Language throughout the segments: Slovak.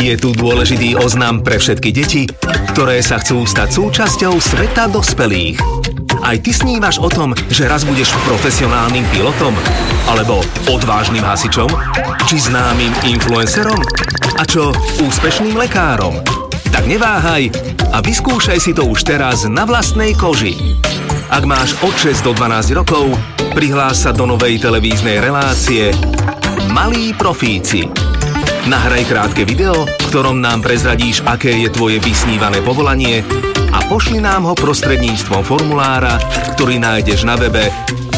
Je tu dôležitý oznam pre všetky deti, ktoré sa chcú stať súčasťou sveta dospelých. Aj ty snívaš o tom, že raz budeš profesionálnym pilotom? Alebo odvážnym hasičom? Či známym influencerom? A čo úspešným lekárom? Tak neváhaj a vyskúšaj si to už teraz na vlastnej koži. Ak máš od 6 do 12 rokov, prihlás sa do novej televíznej relácie Malí profíci. Nahraj krátke video, v ktorom nám prezradíš, aké je tvoje vysnívané povolanie a pošli nám ho prostredníctvom formulára, ktorý nájdeš na webe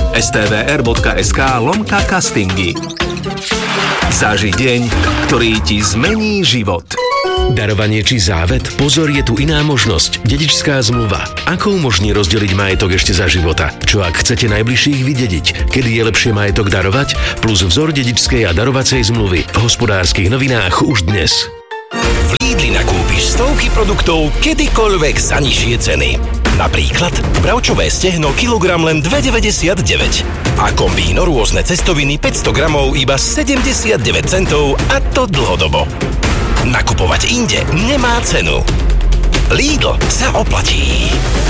stvr.sk/castingy. Zaži deň, ktorý ti zmení život. Darovanie či závet? Pozor, je tu iná možnosť. Dedičská zmluva. Ako umožní rozdeliť majetok ešte za života? Čo ak chcete najbližších vydediť? Kedy je lepšie majetok darovať? Plus vzor dedičskej a darovacej zmluvy. V Hospodárskych novinách už dnes. V Lidli nakúpiš stovky produktov kedykoľvek za nižšie ceny. Napríklad bravčové stehno kilogram len 2,99 a kombíno rôzne cestoviny 500 gramov iba 79 centov, a to dlhodobo. Nakupovať inde nemá cenu. Lidl sa oplatí.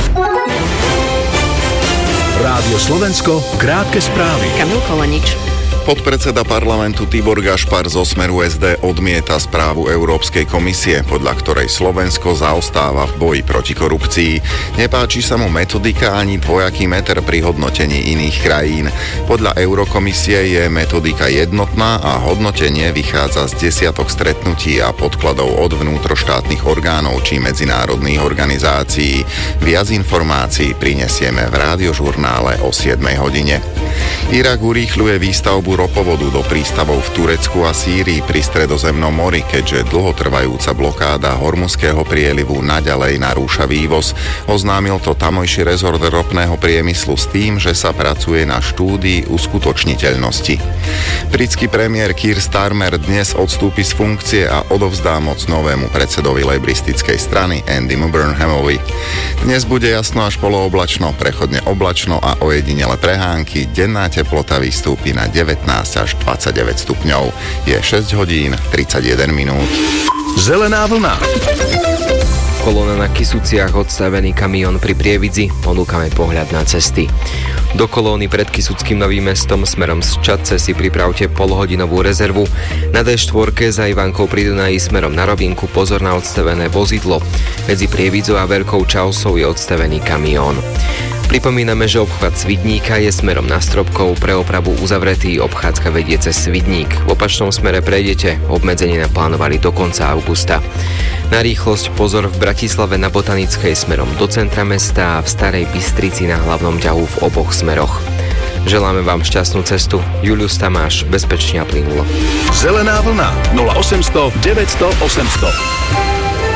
Rádio Slovensko, krátke správy. Kamil Kolenič. Podpredseda parlamentu Tibor Gašpar zo Smeru SD odmieta správu Európskej komisie, podľa ktorej Slovensko zaostáva v boji proti korupcii. Nepáči sa mu metodika ani dvojaký meter pri hodnotení iných krajín. Podľa Eurokomisie je metodika jednotná a hodnotenie vychádza z desiatok stretnutí a podkladov od vnútroštátnych orgánov či medzinárodných organizácií. Viac informácií prinesieme v rádiožurnále o 7 hodine. Irak urýchľuje výstavbu ropovodu do prístavov v Turecku a Sýrii pri Stredozemnom mori, keďže dlhotrvajúca blokáda Hormuzského prielivu naďalej narúša vývoz. Oznámil to tamojší rezort ropného priemyslu s tým, že sa pracuje na štúdii uskutočniteľnosti. Britský premiér Keir Starmer dnes odstúpi z funkcie a odovzdá moc novému predsedovi lejbristickej strany Andymu Burnhamovi. Dnes bude jasno až polooblačno, prechodne oblačno a ojedinele prehánky. Denná teplota vystúpi na 19 až 29 stupňov. Je 6 hodín 31 minút. Zelená vlna. Kolóna na Kysuciach, odstavený kamión pri Prievidzi, ponúkame pohľad na cesty. Do kolóny pred Kysuckým Novým Mestom smerom z Čadce si pripravte polhodinovú rezervu. Na D4 za Ivankou pri Dunaji smerom na Robinku pozor na odstavené vozidlo. Medzi Prievidzou a Veľkou Čausou je odstavený kamión. Pripomíname, že obchvat Svidníka je smerom na Stropkov pre opravu uzavretý, obchádzka vedie cez Svidník. V opačnom smere prejdete, obmedzenie naplánovali do konca augusta. Na rýchlosť pozor v Bratislave na Botanickej smerom do centra mesta a v Starej Bystrici na hlavnom ťahu v oboch smeroch. Želáme vám šťastnú cestu. Julius Tamáš, bezpečne a plynulo. Zelená vlna 0800 900 800.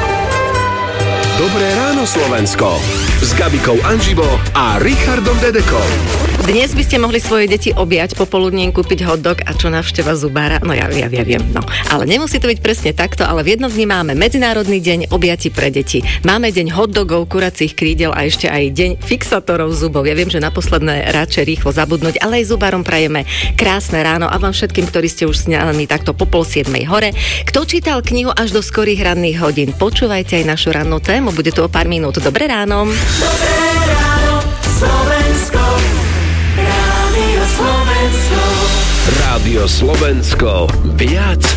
Dobré ráno, Slovensko. S Gabikou Anžibo a Richardom Dedekom. Dnes by ste mohli svoje deti objať popoludní, kúpiť hotdog a čo návšteva zubára. No ja viem, no. Ale nemusí to byť presne takto, ale v jednom dni máme Medzinárodný deň objatí pre deti. Máme deň hotdogov, kuracích krídel a ešte aj deň fixátorov zubov. Ja viem, že na posledné radšej rýchlo zabudnúť, ale aj zubárom prajeme krásne ráno a vám všetkým, ktorí ste už sňaní takto po 6:30 hore. Kto čítal knihu až do skorých ranných hodín, počúvajte aj našu rannú tému, bude tu o pár minút. Dobré ráno. Dobré ráno, Slovensko. Rádio Slovensko. Rádio Slovensko. Viac